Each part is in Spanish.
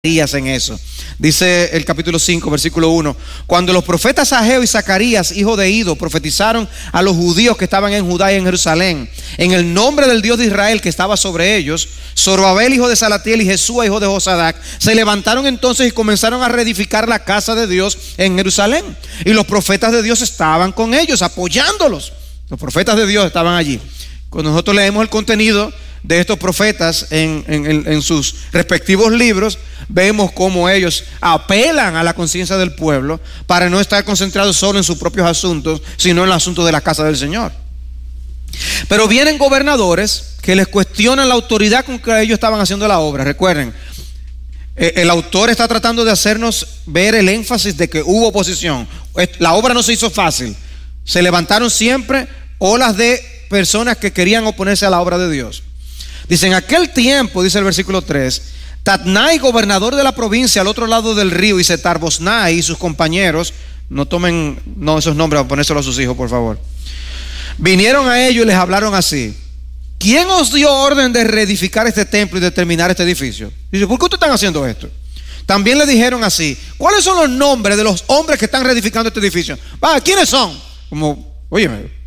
en eso. Dice el capítulo 5, versículo 1: cuando los profetas Ageo y Zacarías, hijo de Ido, profetizaron a los judíos que estaban en Judá y en Jerusalén, en el nombre del Dios de Israel que estaba sobre ellos, Zorobabel, hijo de Salatiel, y Jesúa, hijo de Josadac, se levantaron entonces y comenzaron a reedificar la casa de Dios en Jerusalén. Y los profetas de Dios estaban con ellos, apoyándolos. Los profetas de Dios estaban allí. Cuando nosotros leemos el contenido de estos profetas en sus respectivos libros, vemos cómo ellos apelan a la conciencia del pueblo para no estar concentrados solo en sus propios asuntos, sino en el asunto de la casa del Señor. Pero vienen gobernadores que les cuestionan la autoridad con que ellos estaban haciendo la obra. Recuerden, el autor está tratando de hacernos ver el énfasis de que hubo oposición. La obra no se hizo fácil. Se levantaron siempre olas de personas que querían oponerse a la obra de Dios. Dice: en aquel tiempo, dice el versículo 3, Tatnai, gobernador de la provincia al otro lado del río, y Setar-Bosnai y sus compañeros, no tomen esos nombres, ponérselos a sus hijos, por favor, vinieron a ellos y les hablaron así: ¿quién os dio orden de reedificar este templo y de terminar este edificio? Dice: ¿por qué ustedes están haciendo esto? También le dijeron así: ¿cuáles son los nombres de los hombres que están reedificando este edificio? ¿Quiénes son? Como, oye,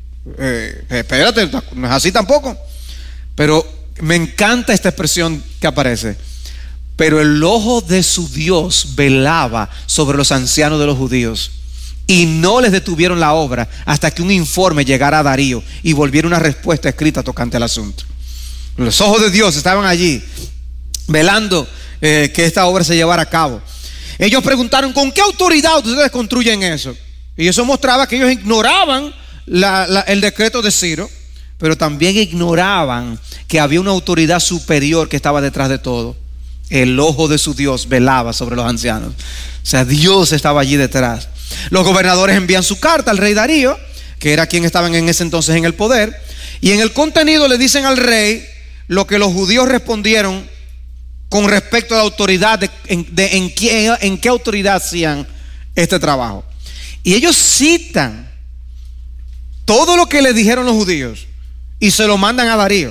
espérate, no es así tampoco. Pero me encanta esta expresión que aparece: pero el ojo de su Dios velaba sobre los ancianos de los judíos, y no les detuvieron la obra hasta que un informe llegara a Darío y volviera una respuesta escrita tocante al asunto. Los ojos de Dios estaban allí velando que esta obra se llevara a cabo. Ellos preguntaron: ¿con qué autoridad ustedes construyen eso? Y eso mostraba que ellos ignoraban el decreto de Ciro, pero también ignoraban que había una autoridad superior que estaba detrás de todo. El ojo de su Dios velaba sobre los ancianos. O sea, Dios estaba allí detrás. Los gobernadores envían su carta al rey Darío, que era quien estaban en ese entonces en el poder, y en el contenido le dicen al rey lo que los judíos respondieron con respecto a la autoridad, en qué autoridad hacían este trabajo. Y ellos citan todo lo que le dijeron los judíos y se lo mandan a Darío.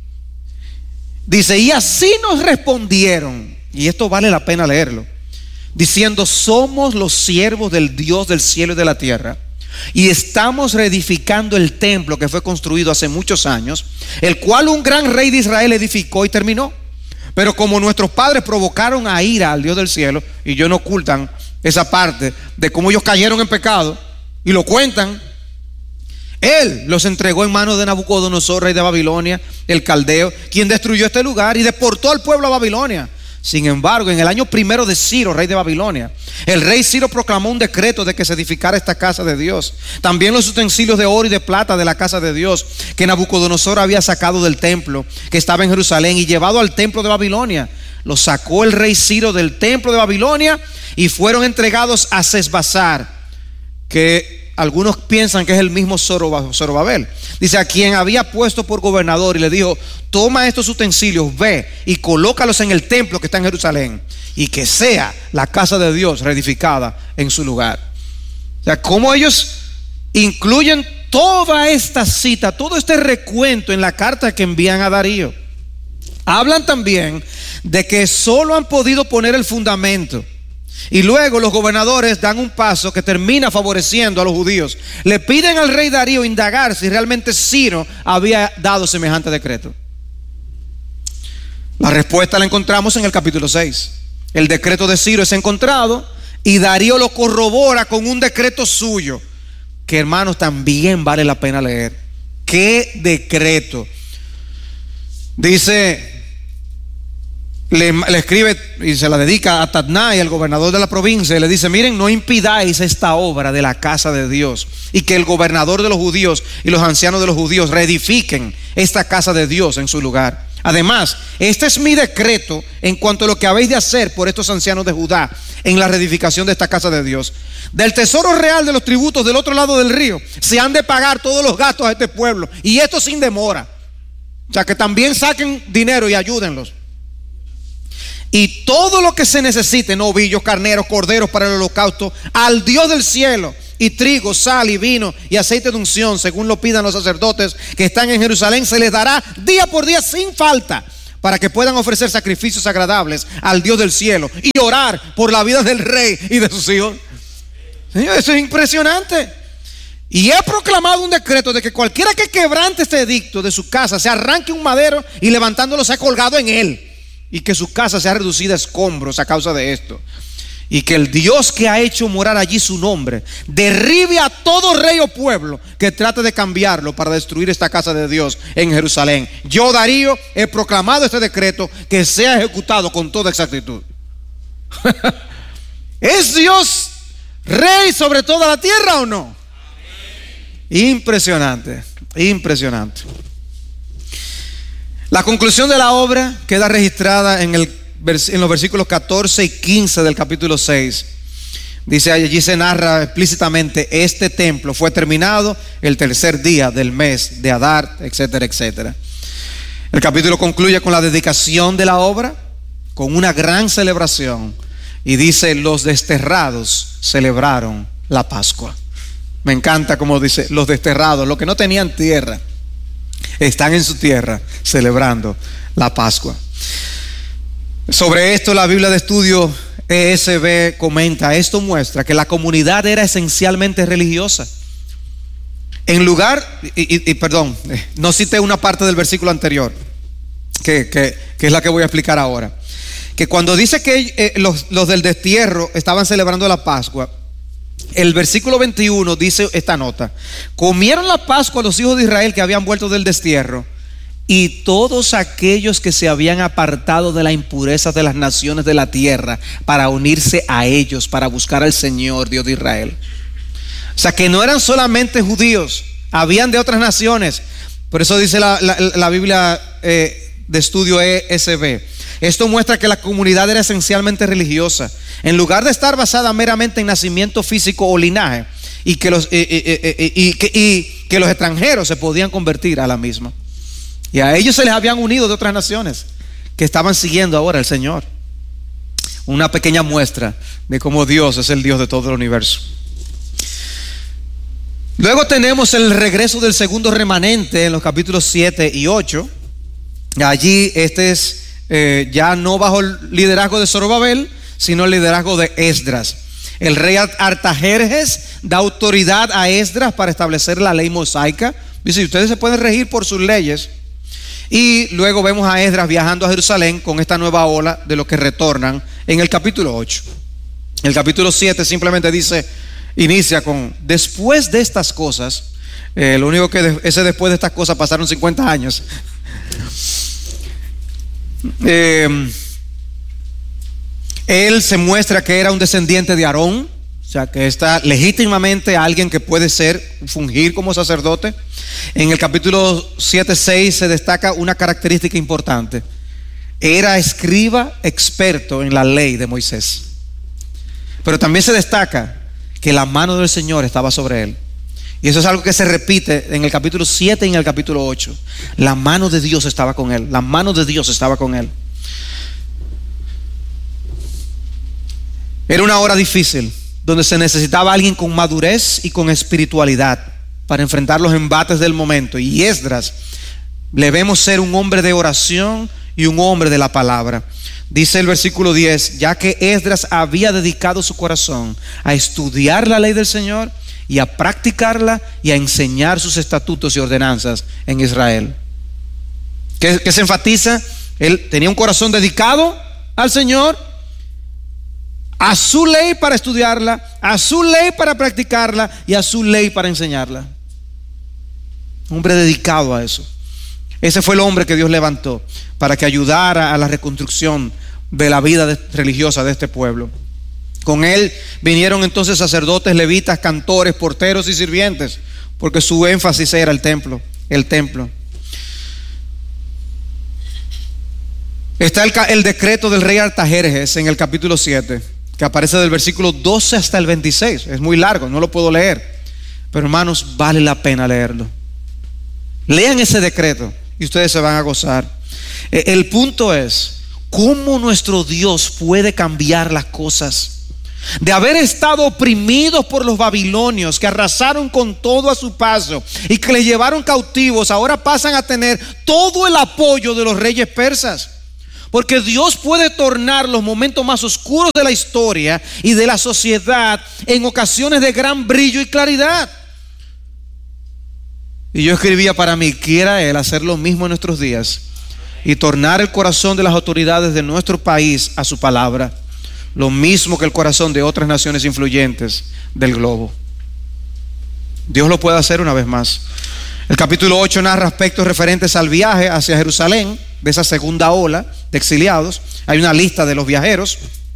Dice: y así nos respondieron, y esto vale la pena leerlo, diciendo: somos los siervos del Dios del cielo y de la tierra, y estamos reedificando el templo que fue construido hace muchos años, el cual un gran rey de Israel edificó y terminó. Pero como nuestros padres provocaron a ira al Dios del cielo, y ellos no ocultan esa parte de cómo ellos cayeron en pecado, y lo cuentan, Él los entregó en manos de Nabucodonosor, rey de Babilonia, el caldeo, quien destruyó este lugar y deportó al pueblo a Babilonia. Sin embargo, en el año primero de Ciro, rey de Babilonia, el rey Ciro proclamó un decreto de que se edificara esta casa de Dios. También los utensilios de oro y de plata de la casa de Dios que Nabucodonosor había sacado del templo que estaba en Jerusalén y llevado al templo de Babilonia, los sacó el rey Ciro del templo de Babilonia y fueron entregados a Sesbazar, que algunos piensan que es el mismo Zorobabel. Dice: a quien había puesto por gobernador, y le dijo: toma estos utensilios, ve y colócalos en el templo que está en Jerusalén, y que sea la casa de Dios reedificada en su lugar. O sea, cómo ellos incluyen toda esta cita, todo este recuento en la carta que envían a Darío. Hablan también de que solo han podido poner el fundamento, y luego los gobernadores dan un paso que termina favoreciendo a los judíos. Le piden al rey Darío indagar si realmente Ciro había dado semejante decreto. La respuesta la encontramos en el capítulo 6. El decreto de Ciro es encontrado y Darío lo corrobora con un decreto suyo, que, hermanos, también vale la pena leer. ¿Qué decreto? Dice, le escribe y se la dedica a Tatnai, el gobernador de la provincia, y le dice: miren, no impidáis esta obra de la casa de Dios, y que el gobernador de los judíos y los ancianos de los judíos reedifiquen esta casa de Dios en su lugar. Además, este es mi decreto en cuanto a lo que habéis de hacer por estos ancianos de Judá en la reedificación de esta casa de Dios. Del tesoro real de los tributos del otro lado del río se han de pagar todos los gastos a este pueblo, y esto sin demora. O sea, que también saquen dinero y ayúdenlos. Y todo lo que se necesite, novillos, carneros, corderos para el holocausto al Dios del cielo, y trigo, sal y vino y aceite de unción, según lo pidan los sacerdotes que están en Jerusalén, se les dará día por día sin falta, para que puedan ofrecer sacrificios agradables al Dios del cielo y orar por la vida del rey y de sus hijos. Señor, eso es impresionante. Y he proclamado un decreto de que cualquiera que quebrante este edicto de su casa se arranque un madero y levantándolo sea colgado en él, y que su casa sea reducida a escombros a causa de esto. Y que el Dios que ha hecho morar allí su nombre derribe a todo rey o pueblo que trate de cambiarlo para destruir esta casa de Dios en Jerusalén. Yo, Darío, he proclamado este decreto, que sea ejecutado con toda exactitud. ¿Es Dios rey sobre toda la tierra o no? Impresionante, impresionante. La conclusión de la obra queda registrada en los versículos 14 y 15 del capítulo 6. Dice, allí se narra explícitamente: este templo fue terminado el tercer día del mes de Adar, etcétera, etcétera. El capítulo concluye con la dedicación de la obra, con una gran celebración, y dice: los desterrados celebraron la Pascua. Me encanta como dice: los desterrados, los que no tenían tierra, están en su tierra celebrando la Pascua. Sobre esto la Biblia de Estudio ESV comenta: esto muestra que la comunidad era esencialmente religiosa. En lugar, perdón, no cité una parte del versículo anterior, que es la que voy a explicar ahora. Que cuando dice que los del destierro estaban celebrando la Pascua, el versículo 21 dice esta nota: comieron la Pascua los hijos de Israel que habían vuelto del destierro, y todos aquellos que se habían apartado de la impureza de las naciones de la tierra para unirse a ellos, para buscar al Señor Dios de Israel. O sea, que no eran solamente judíos, habían de otras naciones. Por eso dice la Biblia de Estudio ESV: esto muestra que la comunidad era esencialmente religiosa, en lugar de estar basada meramente en nacimiento físico o linaje, y que los extranjeros se podían convertir a la misma. Y a ellos se les habían unido de otras naciones que estaban siguiendo ahora al Señor. Una pequeña muestra de cómo Dios es el Dios de todo el universo. Luego tenemos el regreso del segundo remanente en los capítulos 7 y 8. Allí este es ya no bajo el liderazgo de Zorobabel, sino el liderazgo de Esdras. El rey Artajerjes da autoridad a Esdras para establecer la ley mosaica. Dice: ustedes se pueden regir por sus leyes. Y luego vemos a Esdras viajando a Jerusalén con esta nueva ola de los que retornan en el capítulo 8. El capítulo 7 simplemente inicia con: después de estas cosas. Lo único que después de estas cosas pasaron 50 años. Él se muestra que era un descendiente de Aarón, o sea que está legítimamente alguien que puede fungir como sacerdote. En el capítulo 7-6 se destaca una característica importante: era escriba experto en la ley de Moisés. Pero también se destaca que la mano del Señor estaba sobre él. Y eso es algo que se repite en el capítulo 7 y en el capítulo 8. La mano de Dios estaba con él. La mano de Dios estaba con él. Era una hora difícil, donde se necesitaba alguien con madurez y con espiritualidad para enfrentar los embates del momento. Y Esdras le vemos ser un hombre de oración y un hombre de la palabra. Dice el versículo 10: ya que Esdras había dedicado su corazón a estudiar la ley del Señor y a practicarla y a enseñar sus estatutos y ordenanzas en Israel. ¿Qué se enfatiza? Él tenía un corazón dedicado al Señor, a su ley para estudiarla, a su ley para practicarla y a su ley para enseñarla. Un hombre dedicado a eso. Ese fue el hombre que Dios levantó para que ayudara a la reconstrucción de la vida religiosa de este pueblo. Con él vinieron entonces sacerdotes, levitas, cantores, porteros y sirvientes, porque su énfasis era el templo. Está el decreto del rey Artajerjes en el capítulo 7, que aparece del versículo 12 hasta el 26. Es muy largo, no lo puedo leer, pero hermanos, vale la pena leerlo. Lean ese decreto y ustedes se van a gozar. El punto es cómo nuestro Dios puede cambiar las cosas. De haber estado oprimidos por los babilonios, que arrasaron con todo a su paso y que les llevaron cautivos, ahora pasan a tener todo el apoyo de los reyes persas. Porque Dios puede tornar los momentos más oscuros de la historia y de la sociedad en ocasiones de gran brillo y claridad. Y yo escribía para mí, quiera Él hacer lo mismo en nuestros días y tornar el corazón de las autoridades de nuestro país a su palabra, lo mismo que el corazón de otras naciones influyentes del globo. Dios lo puede hacer una vez más. El capítulo 8 narra aspectos referentes al viaje hacia Jerusalén, de esa segunda ola de exiliados. Hay una lista de los viajeros.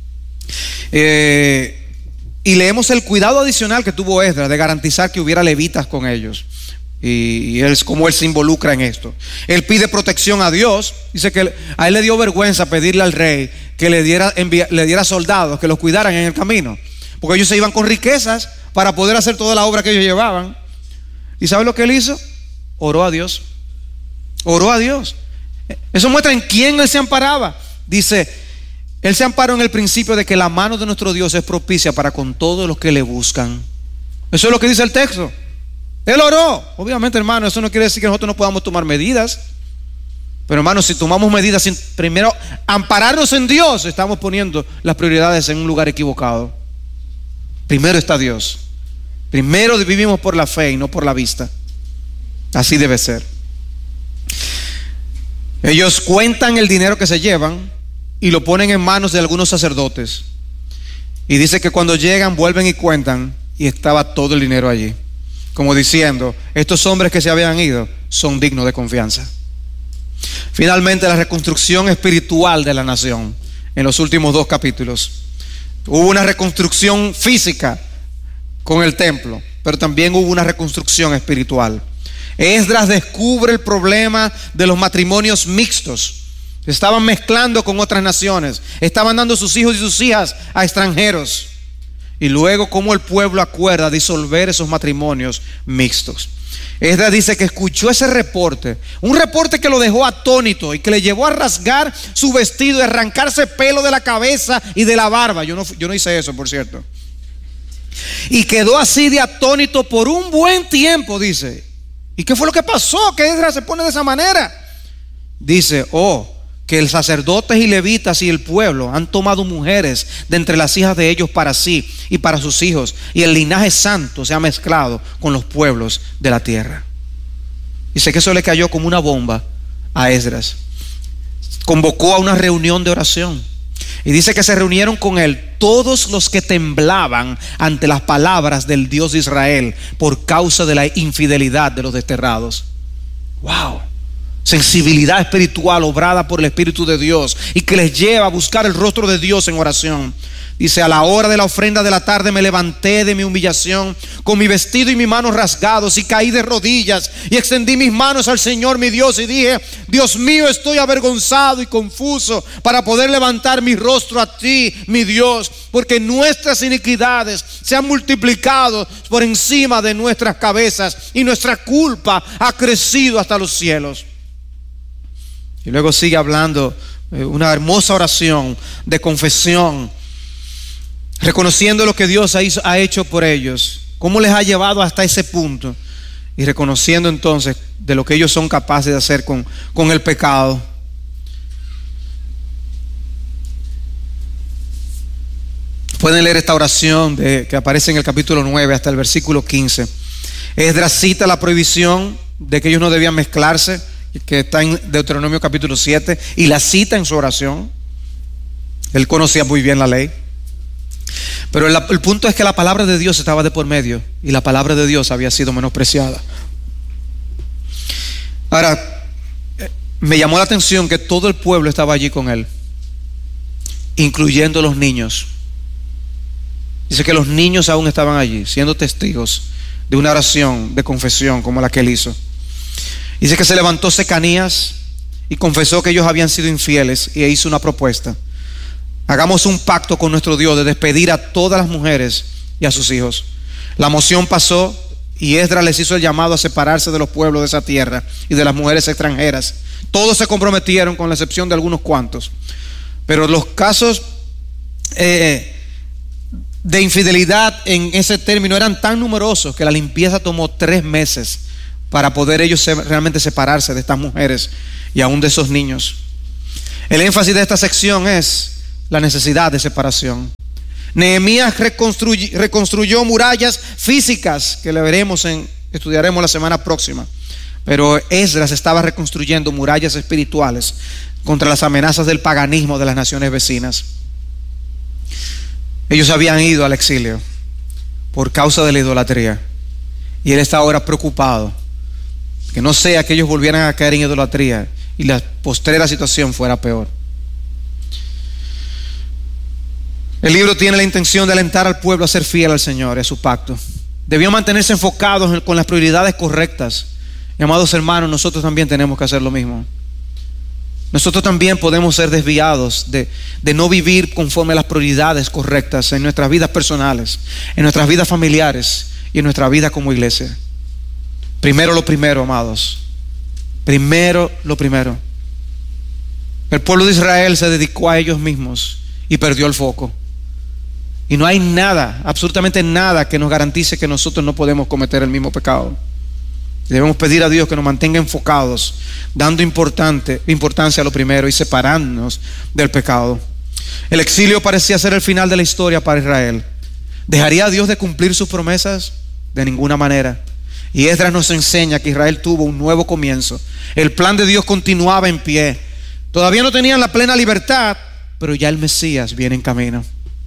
Y leemos el cuidado adicional que tuvo Esdras de garantizar que hubiera levitas con ellos. Y es como él se involucra en esto. Él pide protección a Dios. Dice que a él le dio vergüenza pedirle al rey que le diera soldados que los cuidaran en el camino, porque ellos se iban con riquezas para poder hacer toda la obra que ellos llevaban. ¿Y sabe lo que él hizo? Oró a Dios. Oró a Dios. Eso muestra en quién él se amparaba. Dice, él se amparó en el principio de que la mano de nuestro Dios es propicia para con todos los que le buscan. Eso es lo que dice el texto. Él oró. Obviamente, hermano, eso no quiere decir que nosotros no podamos tomar medidas. Pero, hermano, si tomamos medidas sin primero ampararnos en Dios, estamos poniendo las prioridades en un lugar equivocado. Primero está Dios. Primero vivimos por la fe y no por la vista. Así debe ser. Ellos cuentan el dinero que se llevan y lo ponen en manos de algunos sacerdotes. Y dice que cuando llegan vuelven y cuentan y estaba todo el dinero allí. Como diciendo, estos hombres que se habían ido son dignos de confianza. Finalmente, la reconstrucción espiritual de la nación en los últimos 2 capítulos. Hubo una reconstrucción física con el templo, pero también hubo una reconstrucción espiritual. Esdras descubre el problema de los matrimonios mixtos. Se estaban mezclando con otras naciones, estaban dando sus hijos y sus hijas a extranjeros. Y luego cómo el pueblo acuerda disolver esos matrimonios mixtos. Esdras dice que escuchó ese reporte, un reporte que lo dejó atónito y que le llevó a rasgar su vestido y arrancarse pelo de la cabeza y de la barba. Yo no hice eso, por cierto. Y quedó así de atónito por un buen tiempo, dice. ¿Y qué fue lo que pasó? Que Esdras se pone de esa manera. Dice, que el sacerdotes y levitas y el pueblo han tomado mujeres de entre las hijas de ellos para sí y para sus hijos, y el linaje santo se ha mezclado con los pueblos de la tierra. Dice que eso le cayó como una bomba a Esdras. Convocó a una reunión de oración y dice que se reunieron con él todos los que temblaban ante las palabras del Dios de Israel por causa de la infidelidad de los desterrados. Wow. Sensibilidad espiritual obrada por el Espíritu de Dios y que les lleva a buscar el rostro de Dios en oración. Dice, a la hora de la ofrenda de la tarde me levanté de mi humillación con mi vestido y mis manos rasgados y caí de rodillas y extendí mis manos al Señor mi Dios y dije, Dios mío, estoy avergonzado y confuso para poder levantar mi rostro a ti, mi Dios, porque nuestras iniquidades se han multiplicado por encima de nuestras cabezas y nuestra culpa ha crecido hasta los cielos. Y luego sigue hablando una hermosa oración de confesión, reconociendo lo que Dios ha hecho por ellos, cómo les ha llevado hasta ese punto, y reconociendo entonces de lo que ellos son capaces de hacer con el pecado. Pueden leer esta oración que aparece en el capítulo 9 hasta el versículo 15. Esdras cita la prohibición de que ellos no debían mezclarse, que está en Deuteronomio capítulo 7, y la cita en su oración. Él conocía muy bien la ley, pero el punto es que la palabra de Dios estaba de por medio y la palabra de Dios había sido menospreciada. Ahora, me llamó la atención que todo el pueblo estaba allí con él, incluyendo los niños. Dice que los niños aún estaban allí, siendo testigos de una oración de confesión como la que él hizo. Dice que se levantó Secanías y confesó que ellos habían sido infieles e hizo una propuesta: hagamos un pacto con nuestro Dios de despedir a todas las mujeres y a sus hijos. La moción pasó y Esdras les hizo el llamado a separarse de los pueblos de esa tierra y de las mujeres extranjeras. Todos se comprometieron con la excepción de algunos cuantos, pero los casos de infidelidad en ese término eran tan numerosos que la limpieza tomó 3 meses para poder ellos realmente separarse de estas mujeres y aún de esos niños. El énfasis de esta sección es la necesidad de separación. Nehemías reconstruyó murallas físicas que estudiaremos la semana próxima. Pero Esdras estaba reconstruyendo murallas espirituales contra las amenazas del paganismo de las naciones vecinas. Ellos habían ido al exilio por causa de la idolatría, y él está ahora preocupado que no sea que ellos volvieran a caer en idolatría y la postrera situación fuera peor. El libro tiene la intención de alentar al pueblo a ser fiel al Señor y a su pacto. Debió mantenerse enfocados con las prioridades correctas. Y, amados hermanos, nosotros también tenemos que hacer lo mismo. Nosotros también podemos ser desviados de no vivir conforme a las prioridades correctas en nuestras vidas personales, en nuestras vidas familiares y en nuestra vida como iglesia. Primero lo primero, amados. Primero lo primero. El pueblo de Israel se dedicó a ellos mismos y perdió el foco. Y no hay nada, absolutamente nada, que nos garantice que nosotros no podemos cometer el mismo pecado. Debemos pedir a Dios que nos mantenga enfocados, dando importancia a lo primero y separándonos del pecado. El exilio parecía ser el final de la historia para Israel. ¿Dejaría a Dios de cumplir sus promesas? De ninguna manera. Y Esdras nos enseña que Israel tuvo un nuevo comienzo. El plan de Dios continuaba en pie. Todavía no tenían la plena libertad, pero ya el Mesías viene en camino.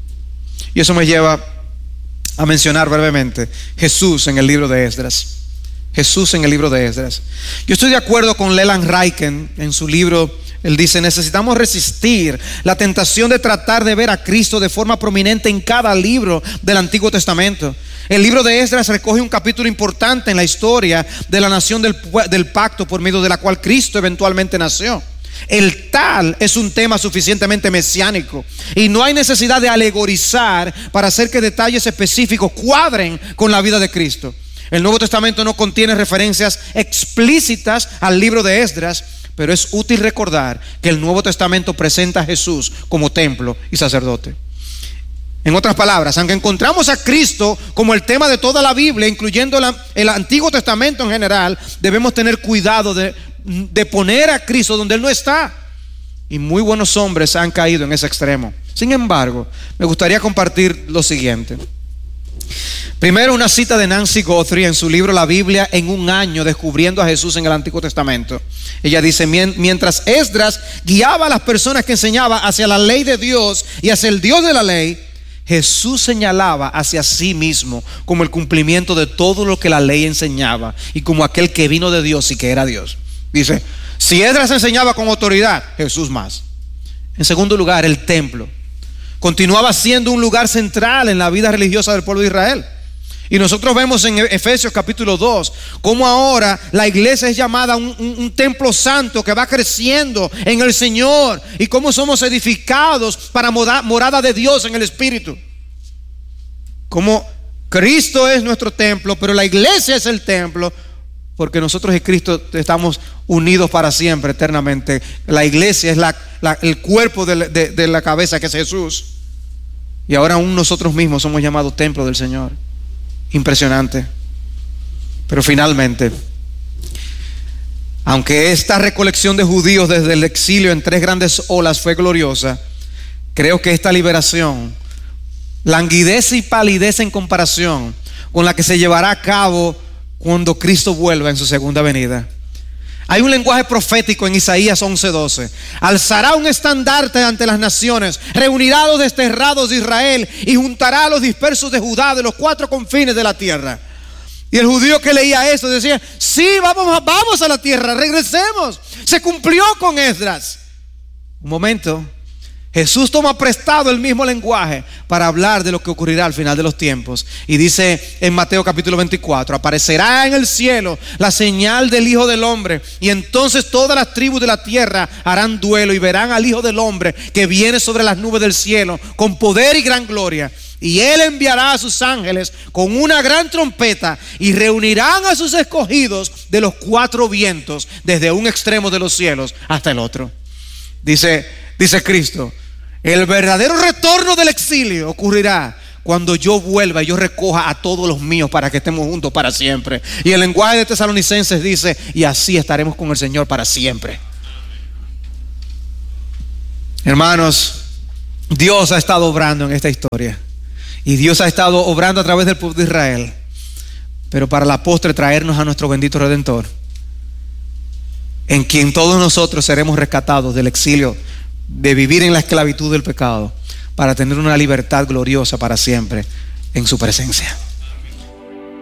Y eso me lleva a mencionar brevemente Jesús en el libro de Esdras. Jesús en el libro de Esdras. Yo estoy de acuerdo con Leland Ryken en su libro. Él dice: necesitamos resistir la tentación de tratar de ver a Cristo de forma prominente en cada libro del Antiguo Testamento. El libro de Esdras recoge un capítulo importante en la historia de la nación del pacto por medio de la cual Cristo eventualmente nació. El tal es un tema suficientemente mesiánico y no hay necesidad de alegorizar para hacer que detalles específicos cuadren con la vida de Cristo. El Nuevo Testamento no contiene referencias explícitas al libro de Esdras, pero es útil recordar que el Nuevo Testamento presenta a Jesús como templo y sacerdote. En otras palabras, aunque encontramos a Cristo como el tema de toda la Biblia, incluyendo el Antiguo Testamento en general, debemos tener cuidado de poner a Cristo donde Él no está. Y muy buenos hombres han caído en ese extremo. Sin embargo, me gustaría compartir lo siguiente. Primero, una cita de Nancy Guthrie en su libro La Biblia en un año, descubriendo a Jesús en el Antiguo Testamento. Ella dice: mientras Esdras guiaba a las personas que enseñaba hacia la ley de Dios y hacia el Dios de la ley, Jesús señalaba hacia sí mismo como el cumplimiento de todo lo que la ley enseñaba y como aquel que vino de Dios y que era Dios. Dice: si Esdras enseñaba con autoridad, Jesús más. En segundo lugar, el templo continuaba siendo un lugar central en la vida religiosa del pueblo de Israel. Y nosotros vemos en Efesios capítulo 2 cómo ahora la iglesia es llamada un templo santo que va creciendo en el Señor, y cómo somos edificados para morada de Dios en el Espíritu. Como Cristo es nuestro templo, pero la iglesia es el templo, porque nosotros y Cristo estamos unidos para siempre, eternamente. La iglesia es el cuerpo de la cabeza, que es Jesús. Y ahora aún nosotros mismos somos llamados templo del Señor. Impresionante. Pero finalmente, aunque esta recolección de judíos desde el exilio en 3 grandes olas fue gloriosa, creo que esta liberación languidece y palidece en comparación con la que se llevará a cabo cuando Cristo vuelva en su segunda venida. Hay un lenguaje profético en Isaías 11:12. Alzará un estandarte ante las naciones, reunirá a los desterrados de Israel y juntará a los dispersos de Judá de los 4 confines de la tierra. Y el judío que leía eso decía: sí, vamos a la tierra, regresemos. Se cumplió con Esdras. Un momento. Jesús toma prestado el mismo lenguaje para hablar de lo que ocurrirá al final de los tiempos. Y dice en Mateo capítulo 24: aparecerá en el cielo la señal del Hijo del Hombre, y entonces todas las tribus de la tierra harán duelo y verán al Hijo del Hombre que viene sobre las nubes del cielo con poder y gran gloria. Y Él enviará a sus ángeles con una gran trompeta y reunirán a sus escogidos de los 4 vientos, desde un extremo de los cielos hasta el otro. Dice Cristo: el verdadero retorno del exilio ocurrirá cuando yo vuelva y yo recoja a todos los míos para que estemos juntos para siempre. Y el lenguaje de Tesalonicenses dice: y así estaremos con el Señor para siempre. Hermanos, Dios ha estado obrando en esta historia. Y Dios ha estado obrando a través del pueblo de Israel. Pero para la postre traernos a nuestro bendito Redentor, en quien todos nosotros seremos rescatados del exilio, de vivir en la esclavitud del pecado, para tener una libertad gloriosa para siempre en su presencia.